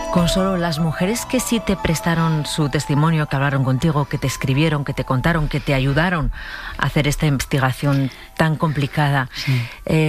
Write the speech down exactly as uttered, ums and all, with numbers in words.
Consuelo, las mujeres que sí te prestaron su testimonio, que hablaron contigo, que te escribieron, que te contaron, que te ayudaron a hacer esta investigación tan complicada, Sí. eh,